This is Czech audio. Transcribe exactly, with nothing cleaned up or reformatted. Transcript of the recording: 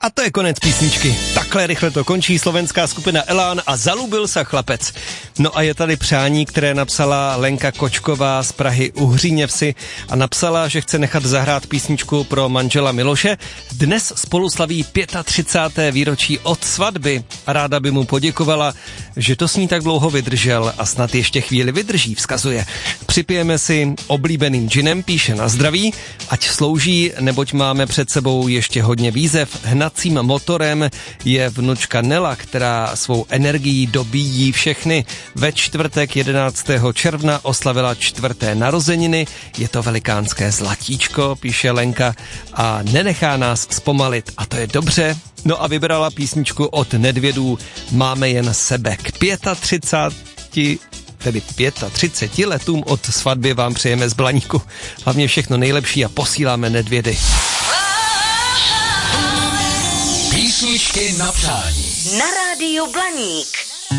A to je konec písničky. Takhle rychle to končí slovenská skupina Elán a Zalúbil sa chlapec. No a je tady přání, které napsala Lenka Kočková z Prahy u Hříněvsi a napsala, že chce nechat zahrát písničku pro manžela Miloše. Dnes spolu slaví třicáté páté výročí od svatby a ráda by mu poděkovala, že to s ní tak dlouho vydržel a snad ještě chvíli vydrží, vzkazuje. Připijeme si oblíbeným džinem, píše na zdraví, ať slouží, neboť máme před sebou ještě hodně výzev. Hnacím motorem je vnučka Nela, která svou energií dobíjí všechny. Ve čtvrtek jedenáctého června oslavila čtvrté narozeniny. Je to velikánské zlatíčko, píše Lenka, a nenechá nás zpomalit. A to je dobře. No a vybrala písničku od Nedvědů Máme jen sebe. K třicáti pěti, tedy třiceti pěti letům od svatby vám přejeme z Blaníku. Hlavně všechno nejlepší a posíláme Nedvědy. Písničky na přání. Na rádiu Blaník.